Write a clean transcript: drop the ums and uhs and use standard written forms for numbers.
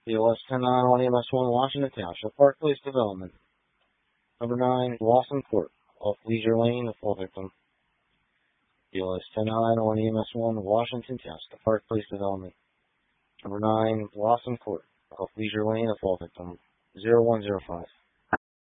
POS 109 EMS1 Washington Township, Park Place Development. Number 9, Lawson Court, off Leisure Lane, the fall victim. POS 109 EMS1 Washington Township, Park Place Development. Number 9, Lawson Court, off Leisure Lane, the fall victim. 0105.